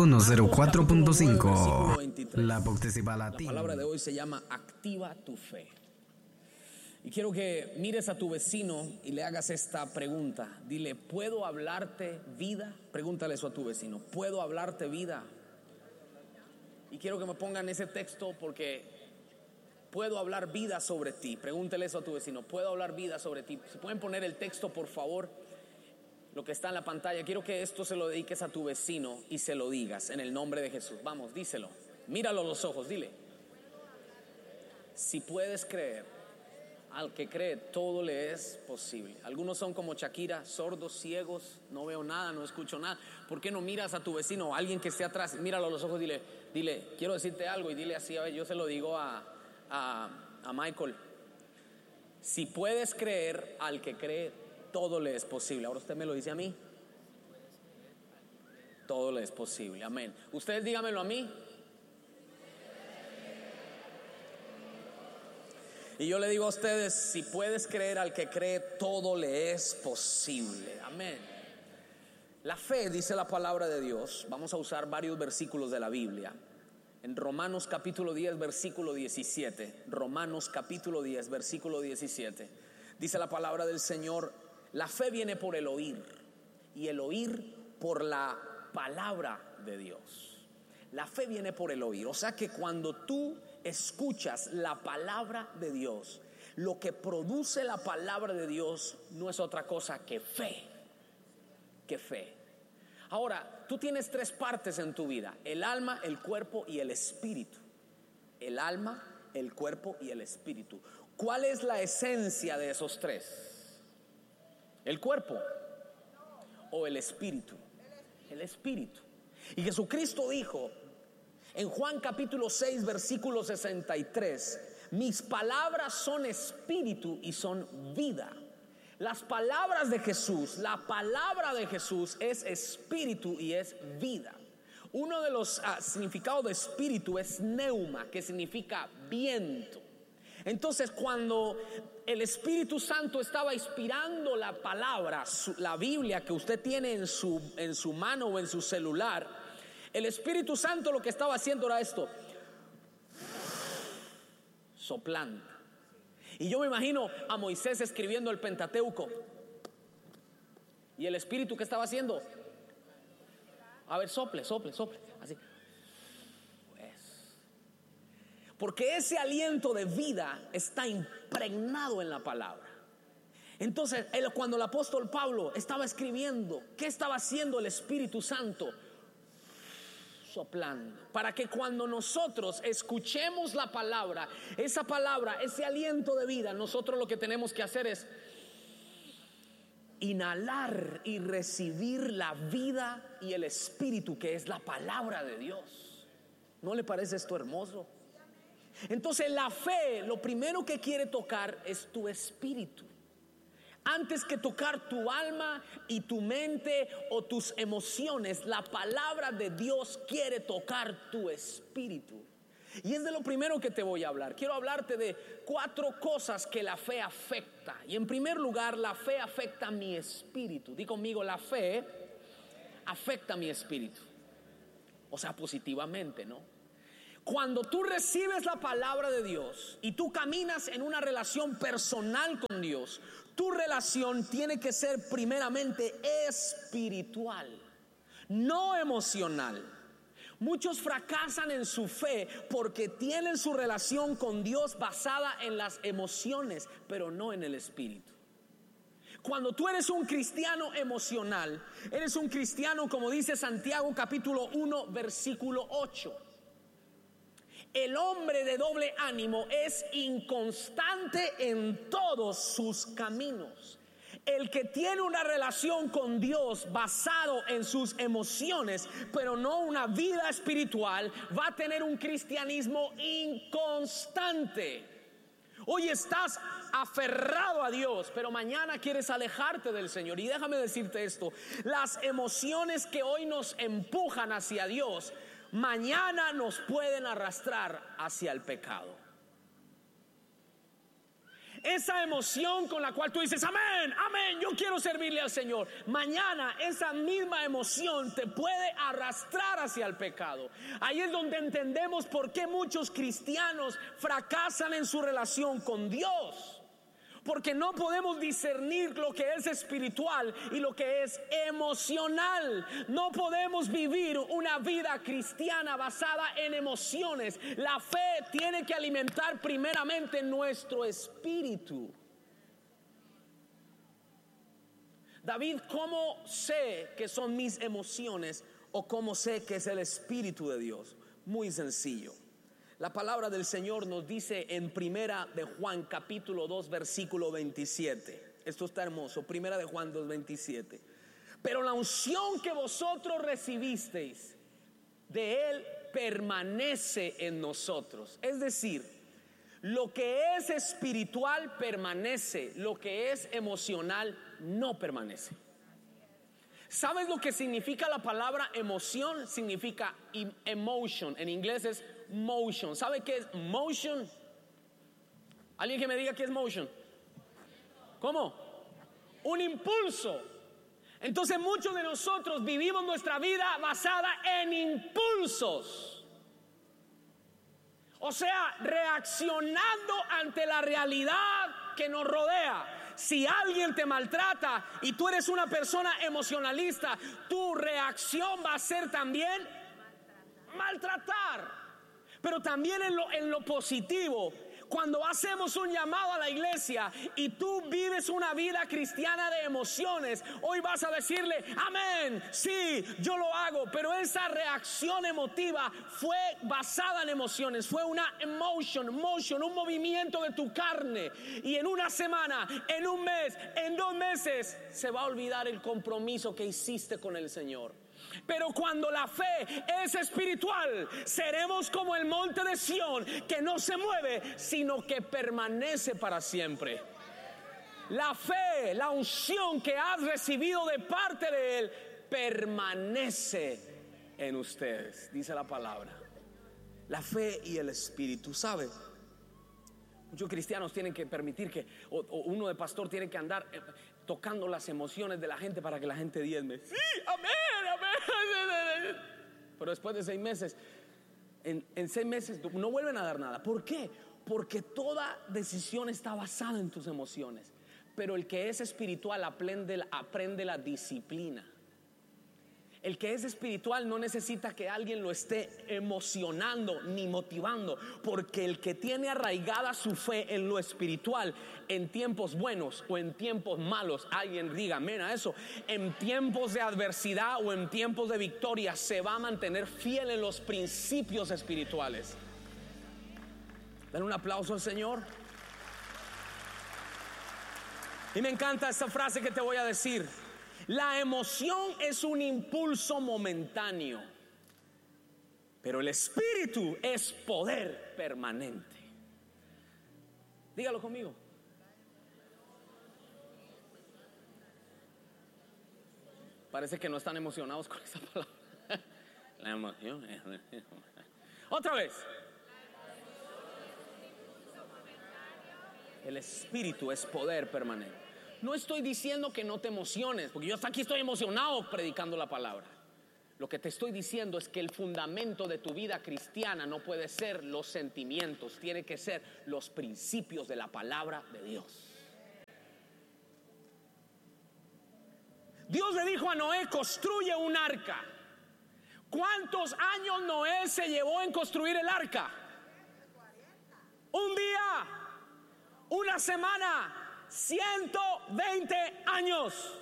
104.5. La Bautismal La Latina. palabra de hoy se llama activa tu fe. Y quiero que mires a tu vecino y le hagas esta pregunta. Dile, ¿puedo hablarte vida? Pregúntale eso a tu vecino. ¿Puedo hablarte vida? Y quiero que me pongan ese texto porque puedo hablar vida sobre ti. Pregúntale eso a tu vecino. ¿Puedo hablar vida sobre ti? Si pueden poner el texto, por favor, lo que está en la pantalla. Quiero que esto se lo dediques a tu vecino y se lo digas en el nombre de Jesús. Vamos, díselo. Míralo a los ojos, dile. Si puedes creer, al que cree todo le es posible. Algunos son como Shakira, sordos, ciegos, no veo nada, no escucho nada. ¿Por qué no miras a tu vecino o a alguien que esté atrás? Míralo a los ojos, dile, quiero decirte algo, y dile así, a ver, yo se lo digo a Michael. Si puedes creer, al que cree todo le es posible. Ahora usted me lo dice a mí. Todo le es posible, amén. Ustedes dígamelo a mí. Y yo le digo a ustedes, si puedes creer, al que cree todo le es posible, amén. La fe, dice la palabra de Dios. Vamos a usar varios versículos de la Biblia. En Romanos capítulo 10 versículo 17. Romanos capítulo 10 versículo 17. Dice la palabra del Señor: la fe viene por el oír, y el oír por la palabra de Dios. La fe viene por el oír. O sea que cuando tú escuchas la palabra de Dios, lo que produce la palabra de Dios no es otra cosa que fe. Que fe. Ahora, tú tienes tres partes en tu vida: el alma, el cuerpo y el espíritu. El alma, el cuerpo y el espíritu. ¿Cuál es la esencia de esos tres? ¿El cuerpo o el espíritu? El espíritu. Y Jesucristo dijo en Juan capítulo 6 versículo 63: mis palabras son espíritu y son vida. Las palabras de Jesús, la palabra de Jesús es espíritu y es vida. Uno de los significados de espíritu es neuma, que significa viento. Entonces, cuando el Espíritu Santo estaba inspirando la palabra, la Biblia que usted tiene en su mano o en su celular, el Espíritu Santo lo que estaba haciendo era esto: soplando. Y yo me imagino a Moisés escribiendo el Pentateuco, y el Espíritu, ¿qué estaba haciendo? A ver, sople, así. Porque ese aliento de vida está impregnado en la palabra. Entonces, cuando el apóstol Pablo estaba escribiendo, ¿qué estaba haciendo el Espíritu Santo? Soplando, para que cuando nosotros escuchemos la palabra, esa palabra, ese aliento de vida, nosotros lo que tenemos que hacer es inhalar y recibir la vida y el espíritu, que es la palabra de Dios. ¿No le parece esto hermoso? Entonces, la fe, lo primero que quiere tocar es tu espíritu. Antes que tocar tu alma y tu mente o tus emociones, la palabra de Dios quiere tocar tu espíritu. Y es de lo primero que te voy a hablar. Quiero hablarte de 4 cosas que la fe afecta. Y en primer lugar, la fe afecta mi espíritu. Di conmigo, la fe afecta mi espíritu. O sea, positivamente, ¿no? Cuando tú recibes la palabra de Dios y tú caminas en una relación personal con Dios, tu relación tiene que ser primeramente espiritual, no emocional. Muchos fracasan en su fe porque tienen su relación con Dios basada en las emociones, pero no en el espíritu. Cuando tú eres un cristiano emocional, eres un cristiano, como dice Santiago capítulo 1 versículo 8. El hombre de doble ánimo es inconstante en todos sus caminos. El que tiene una relación con Dios basado en sus emociones, pero no una vida espiritual, va a tener un cristianismo inconstante. Hoy estás aferrado a Dios, pero mañana quieres alejarte del Señor. Y déjame decirte esto: las emociones que hoy nos empujan hacia Dios, mañana nos pueden arrastrar hacia el pecado. Esa emoción con la cual tú dices amén, amén, yo quiero servirle al Señor. Mañana esa misma emoción te puede arrastrar hacia el pecado. Ahí es donde entendemos por qué muchos cristianos fracasan en su relación con Dios. Porque no podemos discernir lo que es espiritual y lo que es emocional. No podemos vivir una vida cristiana basada en emociones. La fe tiene que alimentar primeramente nuestro espíritu. David, ¿cómo sé que son mis emociones o cómo sé que es el Espíritu de Dios? Muy sencillo. La palabra del Señor nos dice en Primera de Juan capítulo 2 versículo 27. Esto está hermoso, Primera de Juan 2, 27. Pero la unción que vosotros recibisteis de Él permanece en nosotros. Es decir, lo que es espiritual permanece, lo que es emocional no permanece. ¿Sabes lo que significa la palabra emoción? Significa emotion. En inglés es motion. ¿Sabe qué es motion? ¿Alguien que me diga qué es motion? ¿Cómo? Un impulso. Entonces muchos de nosotros vivimos nuestra vida basada en impulsos. O sea, reaccionando ante la realidad que nos rodea. Si alguien te maltrata y tú eres una persona emocionalista, tu reacción va a ser también maltratar. Pero también en lo positivo, cuando hacemos un llamado a la iglesia y tú vives una vida cristiana de emociones, hoy vas a decirle amén, sí, yo lo hago. Pero esa reacción emotiva fue basada en emociones, fue una emotion, un movimiento de tu carne. Y en una semana, en un mes, en 2 meses se va a olvidar el compromiso que hiciste con el Señor. Pero cuando la fe es espiritual, seremos como el monte de Sión, que no se mueve, sino que permanece para siempre. La fe, la unción que has recibido de parte de Él, permanece en ustedes, dice la palabra. La fe y el espíritu, ¿sabe? Muchos cristianos tienen que permitir que, o uno de pastor tiene que andar tocando las emociones de la gente para que la gente diezme. Sí, amén, amén. Pero después de 6 meses, en 6 meses no vuelven a dar nada. ¿Por qué? Porque toda decisión está basada en tus emociones. Pero el que es espiritual aprende la disciplina. El que es espiritual no necesita que alguien lo esté emocionando ni motivando, porque el que tiene arraigada su fe en lo espiritual, en tiempos buenos o en tiempos malos, alguien diga amén a eso, en tiempos de adversidad o en tiempos de victoria, se va a mantener fiel en los principios espirituales. Den un aplauso al Señor. Y me encanta esta frase que te voy a decir. La emoción es un impulso momentáneo, pero el espíritu es poder permanente. Dígalo conmigo. Parece que no están emocionados con esa palabra. La emoción. Otra vez. El espíritu es poder permanente. No estoy diciendo que no te emociones, porque yo hasta aquí estoy emocionado predicando la palabra. Lo que te estoy diciendo es que el fundamento de tu vida cristiana no puede ser los sentimientos, tiene que ser los principios de la palabra de Dios. Dios le dijo a Noé: construye un arca. ¿Cuántos años Noé se llevó en construir el arca? Un día, una semana, 120 años.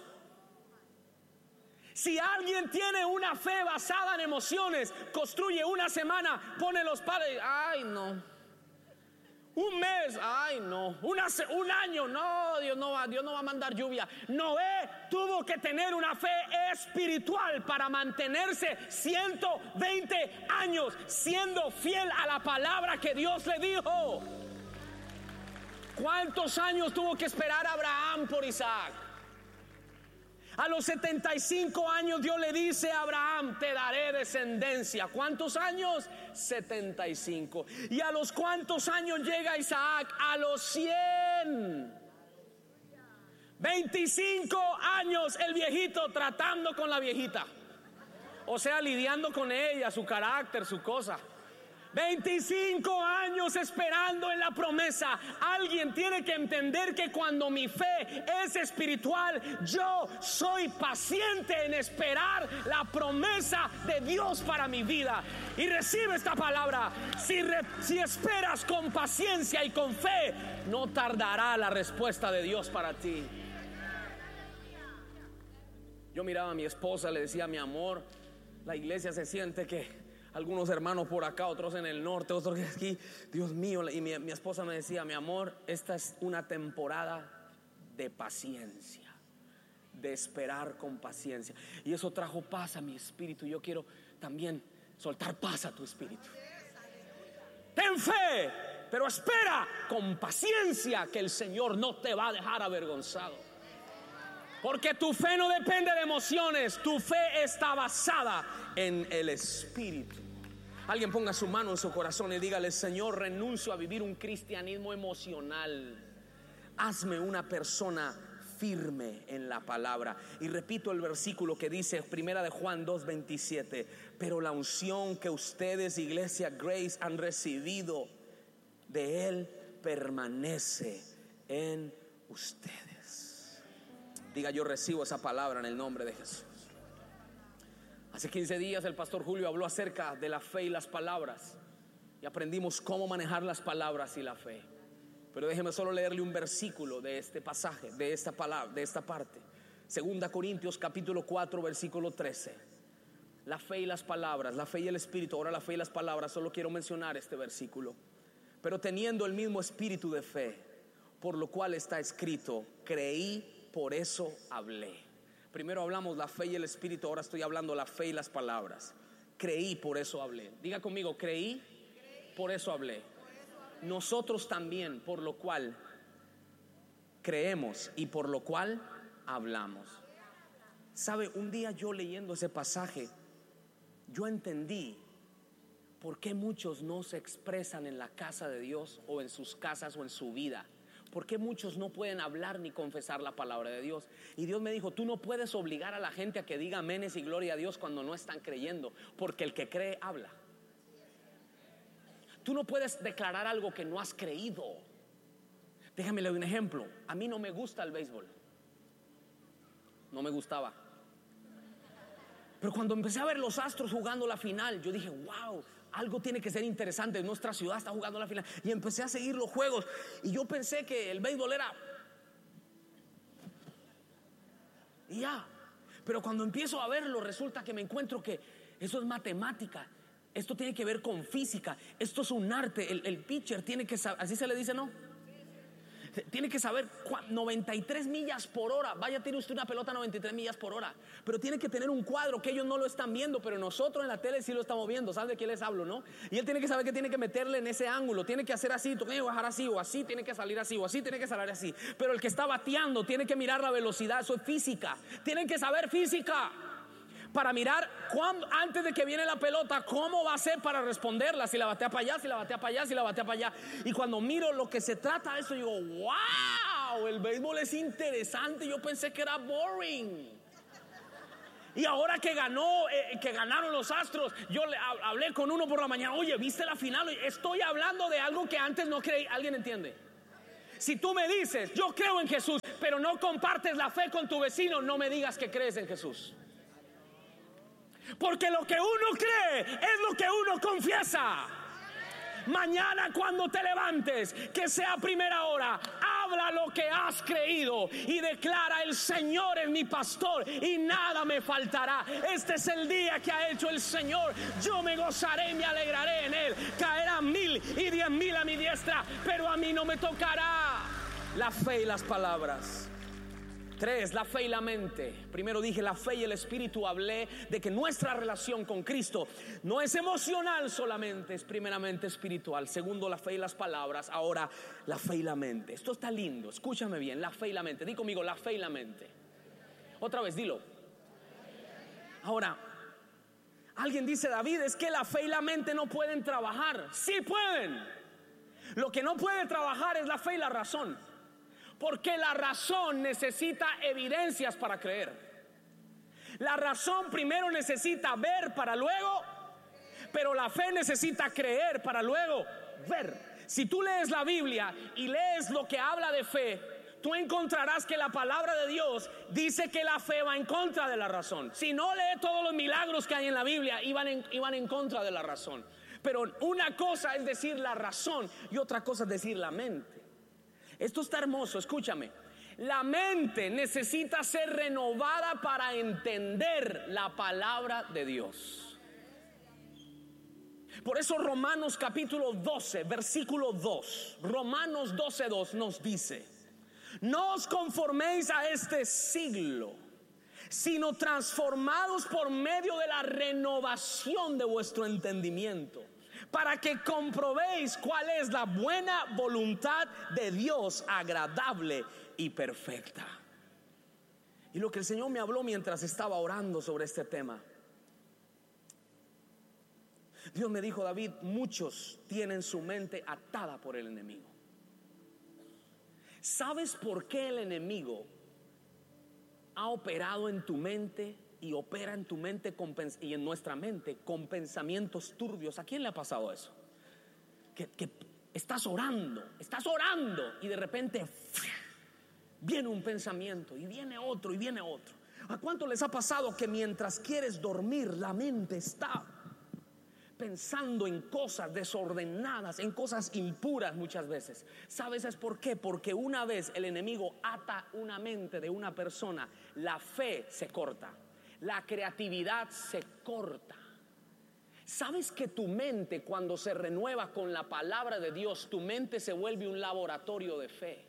Si alguien tiene una fe basada en emociones, construye una semana, pone los padres, ay no. Un mes, ay no. Un año, no, Dios no va a mandar lluvia. Noé tuvo que tener una fe espiritual para mantenerse 120 años siendo fiel a la palabra que Dios le dijo. ¿Cuántos años tuvo que esperar Abraham por Isaac? A los 75 años Dios le dice a Abraham: te daré descendencia. ¿Cuántos años? 75. ¿Y a los cuántos años llega Isaac? A los 100 bien. 25 años el viejito tratando con la viejita, o sea, lidiando con ella, su carácter, su cosa. 25 años esperando en la promesa. Alguien tiene que entender que cuando mi fe es espiritual, yo soy paciente en esperar la promesa de Dios para mi vida. Y recibe esta palabra: si esperas con paciencia y con fe, no tardará la respuesta de Dios para ti. Yo miraba a mi esposa, le decía: mi amor, la iglesia se siente que algunos hermanos por acá, otros en el norte, otros aquí, Dios mío. Y mi esposa me decía: mi amor, esta es una temporada de paciencia, de esperar con paciencia. Y eso trajo paz a mi espíritu. Yo quiero también soltar paz a tu espíritu. Ten fe, pero espera con paciencia, que el Señor no te va a dejar avergonzado. Porque tu fe no depende de emociones, tu fe está basada en el Espíritu. Alguien ponga su mano en su corazón y dígale: Señor, renuncio a vivir un cristianismo emocional. Hazme una persona firme en la palabra. Y repito el versículo que dice, primera de Juan 2:27: pero la unción que ustedes, Iglesia Grace, han recibido de Él permanece en ustedes. Diga: yo recibo esa palabra en el nombre de Jesús. Hace 15 días el pastor Julio habló acerca de la fe y las palabras, y aprendimos cómo manejar las palabras y la fe. Pero déjeme solo leerle un versículo de este pasaje, de esta palabra, de esta parte. 2 Corintios capítulo 4 versículo 13. La fe y las palabras, la fe y el espíritu. Ahora la fe y las palabras, solo quiero mencionar este versículo. Pero teniendo el mismo espíritu de fe, por lo cual está escrito: creí, por eso hablé. Primero hablamos la fe y el espíritu, ahora estoy hablando la fe y las palabras. Creí, por eso hablé. Diga conmigo: creí, por eso hablé. Nosotros también, por lo cual creemos y por lo cual hablamos. Sabe, un día yo leyendo ese pasaje, yo entendí por qué muchos no se expresan en la casa de Dios, o en sus casas, o en su vida. ¿Por qué muchos no pueden hablar ni confesar la palabra de Dios? Y Dios me dijo: tú no puedes obligar a la gente a que diga aménes y gloria a Dios cuando no están creyendo, porque el que cree habla. Tú no puedes declarar algo que no has creído. Déjame leer un ejemplo. A mí no me gusta el béisbol. No me gustaba. Pero cuando empecé a ver los Astros jugando la final, yo dije: wow, algo tiene que ser interesante. Nuestra ciudad está jugando la final. Y empecé a seguir los juegos. Y yo pensé que el béisbol era... y ya. Pero cuando empiezo a verlo, resulta que me encuentro que eso es matemática. Esto tiene que ver con física. Esto es un arte. El pitcher tiene que saber, así se le dice, ¿no? Tiene que saber 93 millas por hora. Vaya, tiene usted una pelota 93 millas por hora. Pero tiene que tener un cuadro que ellos no lo están viendo, pero nosotros en la tele sí lo estamos viendo. ¿Saben de qué les hablo, no? Y él tiene que saber que tiene que meterle en ese ángulo. Tiene que hacer así, tiene que bajar así, o así, tiene que salir así, o así, tiene que salir así. Pero el que está bateando tiene que mirar la velocidad. Eso es física. Tienen que saber física para mirar antes de que viene la pelota, cómo va a ser para responderla, si la batea para allá, si la batea para allá, si la batea para allá. Y cuando miro lo que se trata de eso, digo: wow, el béisbol es interesante. Yo pensé que era boring. Y ahora que ganaron los Astros, yo hablé con uno por la mañana: oye, ¿viste la final? Estoy hablando de algo que antes no creí. ¿Alguien entiende? Si tú me dices: yo creo en Jesús, pero no compartes la fe con tu vecino, no me digas que crees en Jesús. Porque lo que uno cree es lo que uno confiesa. Mañana cuando te levantes, que sea primera hora, habla lo que has creído y declara: el Señor es mi pastor y nada me faltará. Este es el día que ha hecho el Señor. Yo me gozaré y me alegraré en él. Caerán 1000 y 10,000 a mi diestra, pero a mí no me tocará. La fe y las palabras. 3, la fe y la mente. Primero dije la fe y el espíritu. Hablé de que nuestra relación con Cristo no es emocional solamente, es primeramente espiritual. Segundo, la fe y las palabras. Ahora, la fe y la mente. Esto está lindo, escúchame bien. La fe y la mente. Di conmigo: la fe y la mente. Otra vez, dilo. Ahora, alguien dice: David, es que la fe y la mente no pueden trabajar. Sí pueden. Lo que no puede trabajar es la fe y la razón. Porque la razón necesita evidencias para creer. La razón primero necesita ver para luego, pero la fe necesita creer para luego ver. Si tú lees la Biblia y lees lo que habla de fe, tú encontrarás que la palabra de Dios dice que la fe va en contra de la razón. Si no, lee todos los milagros que hay en la Biblia, iban en contra de la razón. Pero una cosa es decir la razón y otra cosa es decir la mente. Esto está hermoso, escúchame. La mente necesita ser renovada para entender la palabra de Dios. Por eso Romanos capítulo 12, versículo 2, Romanos 12:2 nos dice: no os conforméis a este siglo, sino transformados por medio de la renovación de vuestro entendimiento, para que comprobéis cuál es la buena voluntad de Dios, agradable y perfecta. Y lo que el Señor me habló mientras estaba orando sobre este tema, Dios me dijo: David, muchos tienen su mente atada por el enemigo. ¿Sabes por qué el enemigo ha operado en tu mente y opera en tu mente y en nuestra mente con pensamientos turbios? ¿A quién le ha pasado eso? Que estás orando y de repente viene un pensamiento y viene otro y viene otro. ¿A cuánto les ha pasado que mientras quieres dormir la mente está pensando en cosas desordenadas, en cosas impuras muchas veces? ¿Sabes es por qué? Porque una vez el enemigo ata una mente de una persona, la fe se corta, la creatividad se corta. ¿Sabes que tu mente, cuando se renueva con la palabra de Dios, tu mente se vuelve un laboratorio de fe?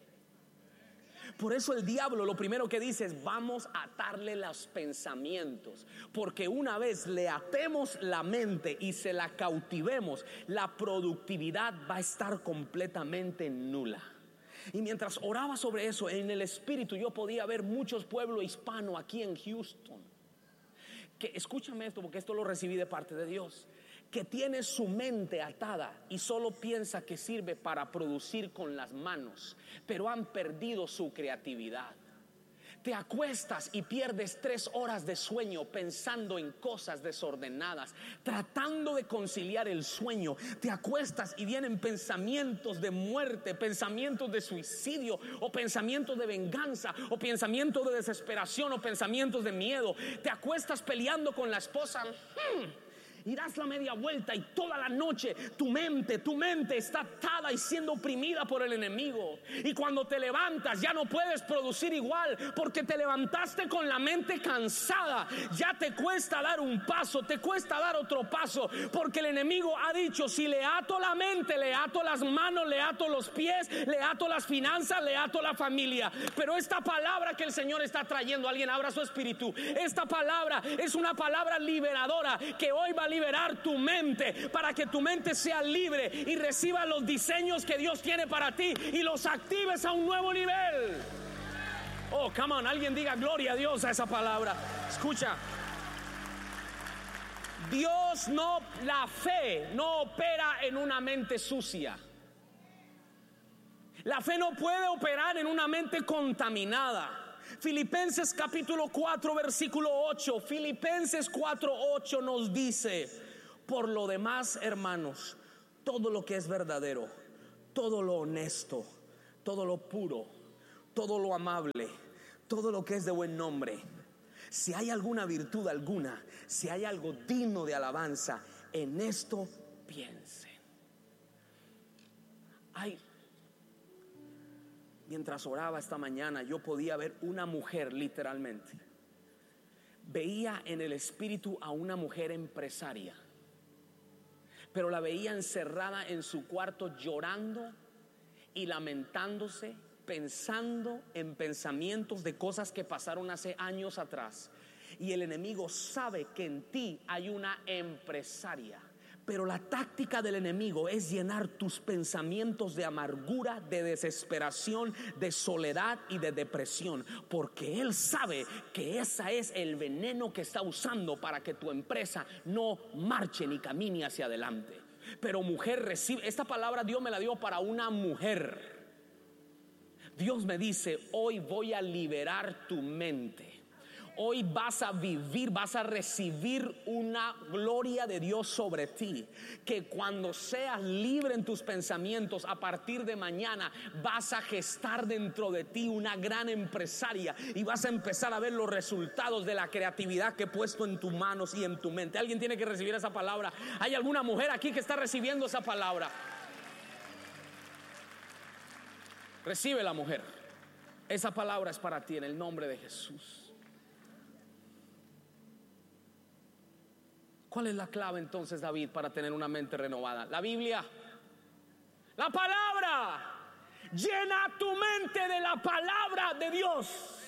Por eso el diablo lo primero que dice es: vamos a atarle los pensamientos, porque una vez le atemos la mente y se la cautivemos, la productividad va a estar completamente nula. Y mientras oraba sobre eso en el espíritu, yo podía ver muchos pueblos hispanos aquí en Houston, que, escúchame esto, porque esto lo recibí de parte de Dios, que tiene su mente atada y solo piensa que sirve para producir con las manos, pero han perdido su creatividad. Te acuestas y pierdes 3 horas de sueño pensando en cosas desordenadas, tratando de conciliar el sueño. Te acuestas y vienen pensamientos de muerte, pensamientos de suicidio, o pensamientos de venganza, o pensamientos de desesperación, o pensamientos de miedo. Te acuestas peleando con la esposa y das la media vuelta, y toda la noche tu mente está atada y siendo oprimida por el enemigo. Y cuando te levantas ya no puedes producir igual, porque te levantaste con la mente cansada. Ya te cuesta dar un paso, te cuesta dar otro paso, porque el enemigo ha dicho: si le ato la mente, le ato las manos, le ato los pies, le ato las finanzas, le ato la familia. Pero esta palabra que el Señor está trayendo, alguien abra su espíritu, esta palabra es una palabra liberadora, que hoy va a liberar tu mente, para que tu mente sea libre y reciba los diseños que Dios tiene para ti y los actives a un nuevo nivel. Oh, come on, alguien diga gloria a Dios a esa palabra. Escucha, la fe no opera en una mente sucia. La fe no puede operar en una mente contaminada. Filipenses capítulo 4 versículo 8, Filipenses 4:8 nos dice: por lo demás, hermanos, todo lo que es verdadero, todo lo honesto, todo lo puro, todo lo amable, todo lo que es de buen nombre, si hay alguna virtud alguna, si hay algo digno de alabanza, en esto piensen. Mientras oraba esta mañana, yo podía ver una mujer, literalmente. Veía en el espíritu a una mujer empresaria, pero la veía encerrada en su cuarto llorando y lamentándose, pensando en pensamientos de cosas que pasaron hace años atrás. Y el enemigo sabe que en ti hay una empresaria, pero la táctica del enemigo es llenar tus pensamientos de amargura, de desesperación, de soledad y de depresión, porque él sabe que ese es el veneno que está usando para que tu empresa no marche ni camine hacia adelante. Pero mujer, recibe esta palabra. Dios me la dio para una mujer. Dios me dice: hoy voy a liberar tu mente. Hoy vas a vivir, vas a recibir una gloria de Dios sobre ti, que cuando seas libre en tus pensamientos, a partir de mañana vas a gestar dentro de ti una gran empresaria y vas a empezar a ver los resultados de la creatividad que he puesto en tus manos y en tu mente. Alguien tiene que recibir esa palabra. ¿Hay alguna mujer aquí que está recibiendo esa palabra? Recibe la mujer. Esa palabra es para ti en el nombre de Jesús. ¿Cuál es la clave entonces, David, para tener una mente renovada? La Biblia, la palabra. Llena tu mente de la palabra de Dios.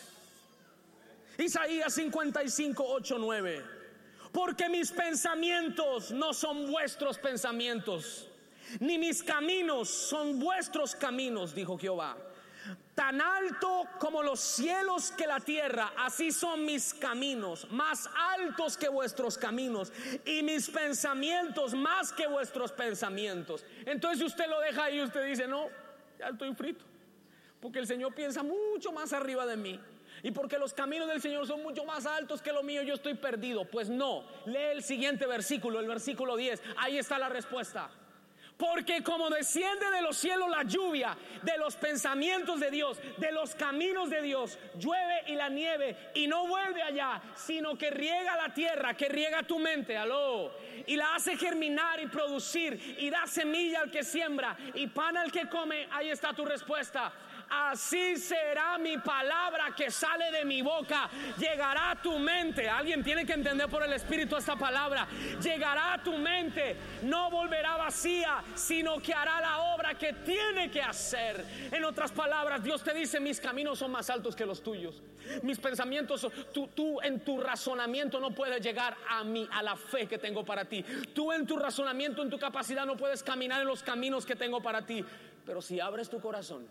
Isaías 55, 8, 9. Porque mis pensamientos no son vuestros pensamientos, ni mis caminos son vuestros caminos, dijo Jehová. Tan alto como los cielos que la tierra, así son mis caminos, más altos que vuestros caminos, y mis pensamientos más que vuestros pensamientos. Entonces usted lo deja ahí y usted dice: no, ya estoy frito, porque el Señor piensa mucho más arriba de mí, y porque los caminos del Señor son mucho más altos que lo mío, yo estoy perdido. Pues no, lee el siguiente versículo, el versículo 10. Ahí está la respuesta. Porque como desciende de los cielos la lluvia, de los pensamientos de Dios, de los caminos de Dios, llueve y la nieve, y no vuelve allá, sino que riega la tierra, que riega tu mente, aló, y la hace germinar y producir, y da semilla al que siembra y pan al que come. Ahí está tu respuesta. Así será mi palabra que sale de mi boca. Llegará a tu mente. Alguien tiene que entender por el Espíritu esta palabra. Llegará a tu mente. No volverá vacía, sino que hará la obra que tiene que hacer. En otras palabras, Dios te dice: mis caminos son más altos que los tuyos. Mis pensamientos, tú en tu razonamiento no puedes llegar a mí, a la fe que tengo para ti. Tú en tu razonamiento, en tu capacidad, no puedes caminar en los caminos que tengo para ti. Pero si abres tu corazón,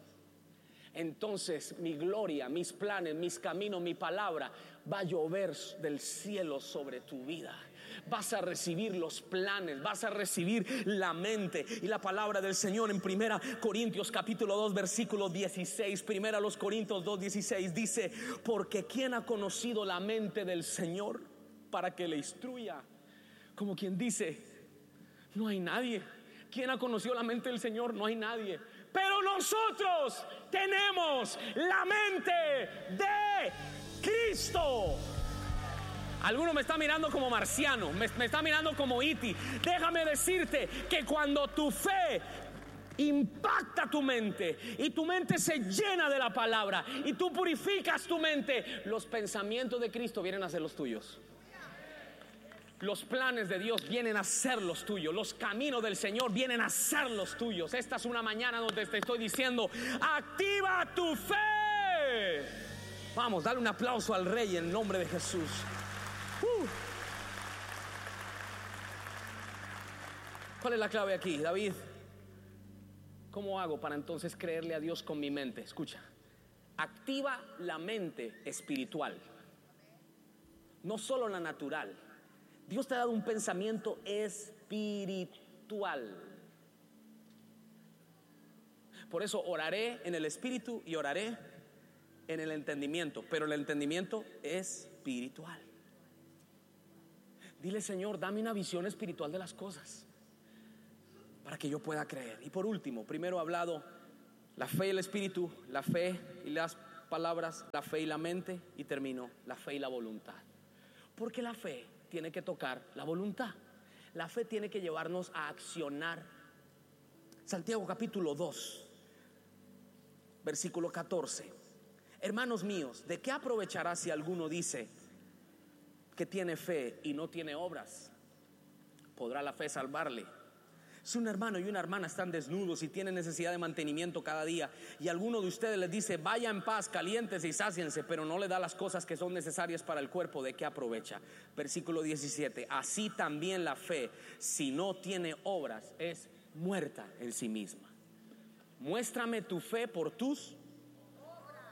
entonces mi gloria, mis planes, mis caminos, mi palabra va a llover del cielo sobre tu vida. Vas a recibir los planes, vas a recibir la mente. Y la palabra del Señor en 1 Corintios capítulo 2 versículo 16, 1 Corintios 2, 16 dice: porque ¿quién ha conocido la mente del Señor para que le instruya? Como quien dice: no hay nadie. ¿Quién ha conocido la mente del Señor? No hay nadie. Pero nosotros tenemos la mente de Cristo. Alguno me está mirando como marciano, me está mirando como E.T. Déjame decirte que cuando tu fe impacta tu mente y tu mente se llena de la palabra y tú purificas tu mente, los pensamientos de Cristo vienen a ser los tuyos. Los planes de Dios vienen a ser los tuyos. Los caminos del Señor vienen a ser los tuyos. Esta es una mañana donde te estoy diciendo: activa tu fe. Vamos, dale un aplauso al Rey en nombre de Jesús. ¿Cuál es la clave aquí, David? ¿Cómo hago para entonces creerle a Dios con mi mente? Escucha, activa la mente espiritual, no solo la natural. Dios te ha dado un pensamiento espiritual. Por eso oraré en el espíritu y oraré en el entendimiento, pero el entendimiento es espiritual. Dile: Señor, dame una visión espiritual de las cosas para que yo pueda creer. Y por último, primero he hablado la fe y el espíritu, la fe y las palabras, la fe y la mente, y termino la fe y la voluntad. Porque la fe tiene que tocar la voluntad. La fe tiene que llevarnos a accionar. Santiago capítulo 2 versículo 14: hermanos míos, ¿de qué aprovechará si alguno dice que tiene fe y no tiene obras? ¿Podrá la fe salvarle? Si un hermano y una hermana están desnudos y tienen necesidad de mantenimiento cada día, y alguno de ustedes les dice: vaya en paz, caliéntese y sáciense, pero no le da las cosas que son necesarias para el cuerpo, ¿de qué aprovecha? Versículo 17: así también la fe, si no tiene obras, es muerta en sí misma. Muéstrame tu fe por tus obras.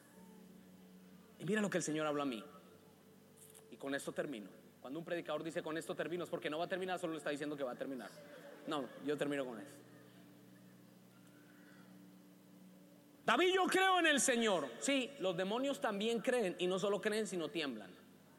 Y mira lo que el Señor habla a mí, y con esto termino. Cuando un predicador dice con esto termino, es porque no va a terminar, solo le está diciendo que va a terminar. No, yo termino con eso. David, yo creo en el Señor. Sí, los demonios también creen, y no solo creen, sino tiemblan.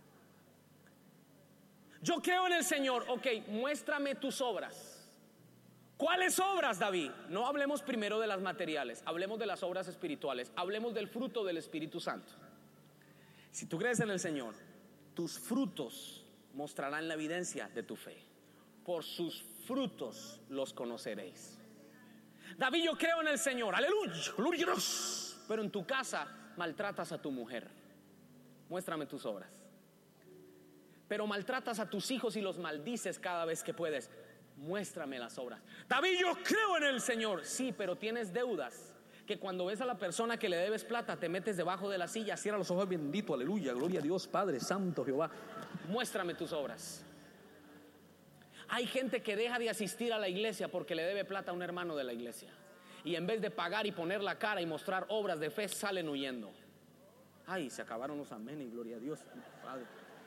Yo creo en el Señor. Ok, muéstrame tus obras. ¿Cuáles obras, David? No hablemos primero de las materiales, hablemos de las obras espirituales, hablemos del fruto del Espíritu Santo. Si tú crees en el Señor, tus frutos mostrarán la evidencia de tu fe. Por sus frutos los conoceréis. David, yo creo en el Señor, aleluya, gloria a Dios. Pero en tu casa maltratas a tu mujer. Muéstrame tus obras. Pero maltratas a tus hijos y los maldices cada vez que puedes. Muéstrame las obras. David, yo creo en el Señor. Sí, pero tienes deudas que cuando ves a la persona que le debes plata, te metes debajo de la silla, cierra los ojos, bendito, aleluya, gloria a Dios, Padre Santo, Jehová. Muéstrame tus obras. Hay gente que deja de asistir a la iglesia porque le debe plata a un hermano de la iglesia, y en vez de pagar y poner la cara y mostrar obras de fe, salen huyendo. Ay, se acabaron los amén y gloria a Dios, Padre.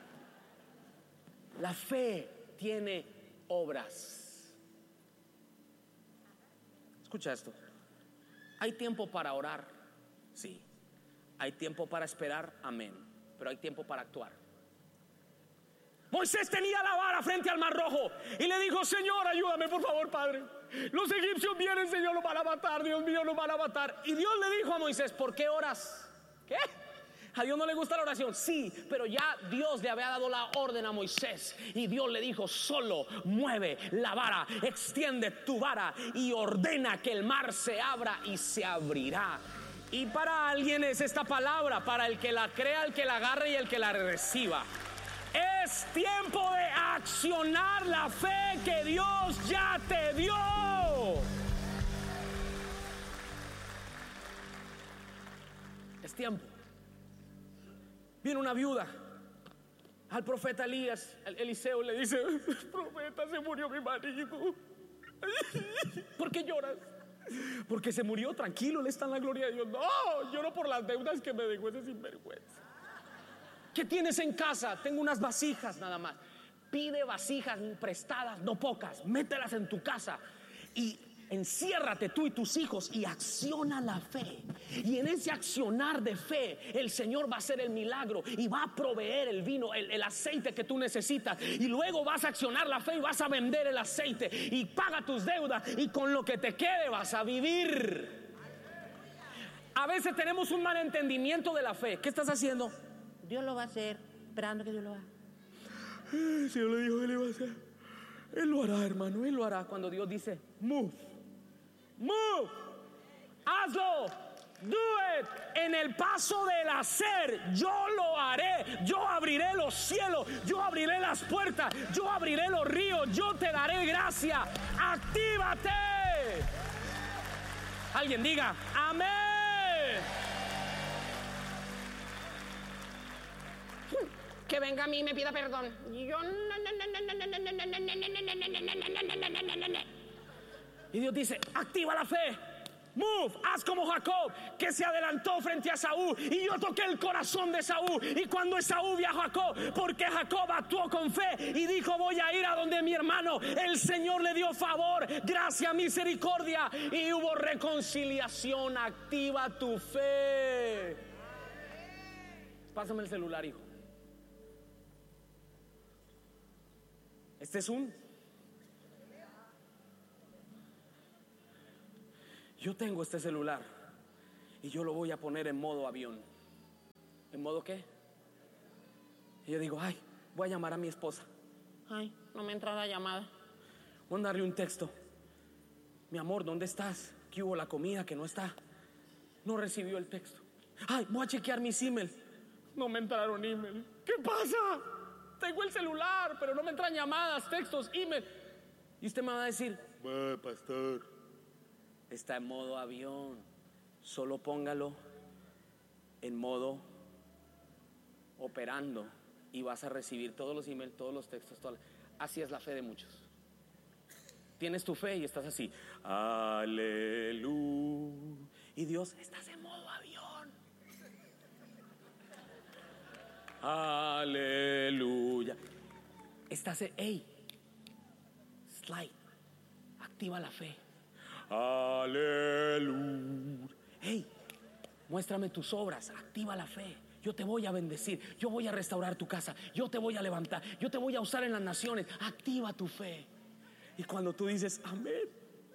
La fe tiene obras. Escucha esto. Hay tiempo para orar, sí. Hay tiempo para esperar, amén. Pero hay tiempo para actuar. Moisés tenía la vara frente al Mar Rojo y le dijo: Señor, ayúdame por favor, Padre. Los egipcios vienen, Señor, los van a matar, Dios mío, los van a matar. Y Dios le dijo a Moisés: ¿por qué oras? ¿Qué? ¿A Dios no le gusta la oración? Sí, pero ya Dios le había dado la orden a Moisés. Y Dios le dijo: solo mueve la vara, extiende tu vara y ordena que el mar se abra, y se abrirá. Y para alguien es esta palabra, para el que la crea, el que la agarre y el que la reciba. Es tiempo de accionar la fe que Dios ya te dio. Es tiempo. Viene una viuda al profeta Elías, Eliseo, le dice: profeta, se murió mi marido. ¿Por qué lloras? Porque se murió, tranquilo, él está en la gloria de Dios. No, lloro por las deudas que me dejó ese sinvergüenza. ¿Qué tienes en casa? Tengo unas vasijas nada más. Pide vasijas prestadas, no pocas, mételas en tu casa y enciérrate tú y tus hijos y acciona la fe. Y en ese accionar de fe, el Señor va a hacer el milagro y va a proveer el vino, el aceite que tú necesitas. Y luego vas a accionar la fe y vas a vender el aceite y paga tus deudas, y con lo que te quede vas a vivir. A veces tenemos un mal entendimiento de la fe. ¿Qué estás haciendo? Dios lo va a hacer, esperando que Dios lo haga. El Señor le dijo que le iba a hacer. Él lo hará, hermano, Él lo hará. Cuando Dios dice: move, move, hazlo, do it. En el paso del hacer, yo lo haré. Yo abriré los cielos, yo abriré las puertas, yo abriré los ríos, yo te daré gracia. Actívate. Alguien diga amén. Que venga a mí y me pida perdón. Yo Y Dios dice: activa la fe. Move, haz como Jacob, que se adelantó frente a Saúl, y yo toqué el corazón de Saúl. Y cuando Esaú vio a Jacob, porque Jacob actuó con fe y dijo: voy a ir a donde mi hermano, el Señor le dio favor, gracia, misericordia, y hubo reconciliación. Activa tu fe. Pásame el celular, hijo. Este es Yo tengo este celular y yo lo voy a poner en modo avión. ¿En modo qué? Y yo digo: ay, voy a llamar a mi esposa. Ay, no me entra la llamada. Voy a darle un texto: mi amor, ¿dónde estás? ¿Qué hubo? La comida que no está. No recibió el texto. Ay, voy a chequear mis emails. No me entraron emails. ¿Qué pasa? Tengo el celular, pero no me entran llamadas, textos, email. Y usted me va a decir: pastor, está en modo avión. Solo póngalo en modo operando y vas a recibir todos los emails, todos los textos, Así es la fe de muchos. Tienes tu fe y estás así: aleluya. Y Dios: estás en modo avión. Aleluya. Estás en, slide. Activa la fe. Aleluya. Muéstrame tus obras, activa la fe. Yo te voy a bendecir, yo voy a restaurar tu casa, yo te voy a levantar, yo te voy a usar en las naciones. Activa tu fe. Y cuando tú dices amén,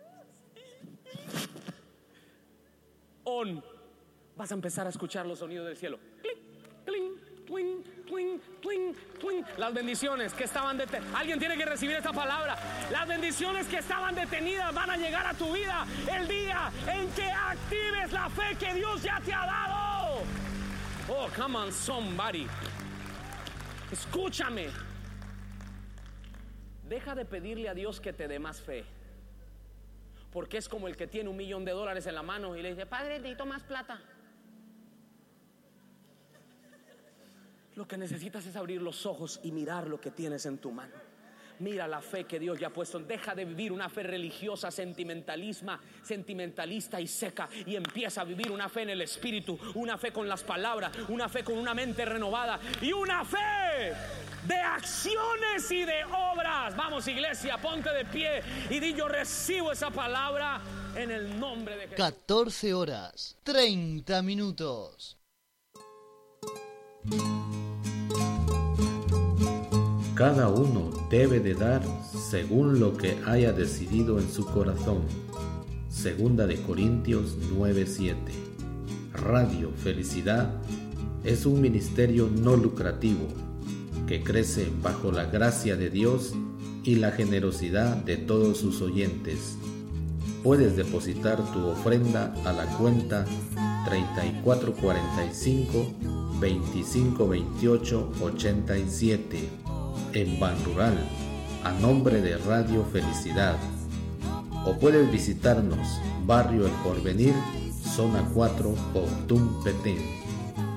vas a empezar a escuchar los sonidos del cielo. Clic, clink, twing, twing, twing, twing. Las bendiciones que estaban detenidas. Alguien tiene que recibir esta palabra. Las bendiciones que estaban detenidas van a llegar a tu vida el día en que actives la fe que Dios ya te ha dado. Oh, come on, somebody. Escúchame. Deja de pedirle a Dios que te dé más fe, porque es como el que tiene $1 millón en la mano y le dice: Padre, necesito más plata. Lo que necesitas es abrir los ojos y mirar lo que tienes en tu mano. Mira la fe que Dios ya ha puesto. Deja de vivir una fe religiosa, sentimentalista y seca, y empieza a vivir una fe en el Espíritu, una fe con las palabras, una fe con una mente renovada y una fe de acciones y de obras. Vamos, iglesia, ponte de pie y di: yo recibo esa palabra en el nombre de Jesús. 14 horas, 30 minutos. Cada uno debe de dar según lo que haya decidido en su corazón. Segunda de Corintios 9:7. Radio Felicidad es un ministerio no lucrativo que crece bajo la gracia de Dios y la generosidad de todos sus oyentes. Puedes depositar tu ofrenda a la cuenta 3445-2528-87 en Banrural, a nombre de Radio Felicidad. O puedes visitarnos, Barrio El Porvenir, Zona 4, Octum, Petén.